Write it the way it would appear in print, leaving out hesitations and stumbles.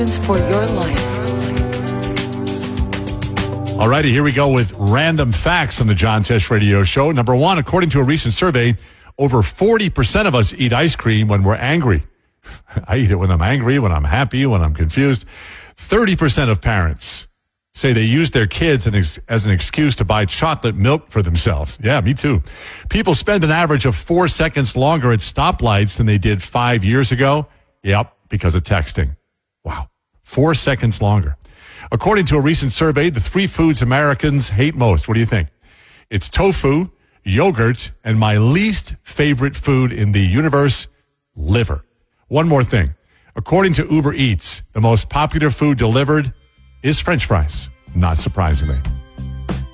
For your life. All righty, here we go with random facts on the John Tesh Radio Show. Number one, according to a recent survey, over 40% of us eat ice cream when we're angry. I eat it when I'm angry, when I'm happy, when I'm confused. 30% of parents say they use their kids as an excuse to buy chocolate milk for themselves. Yeah, me too. People spend an average of 4 seconds longer at stoplights than they did 5 years ago. Yep, because of texting. Wow. 4 seconds longer. According to a recent survey, the 3 foods Americans hate most. What do you think? It's tofu, yogurt, and my least favorite food in the universe, liver. One more thing. According to Uber Eats, the most popular food delivered is French fries, not surprisingly.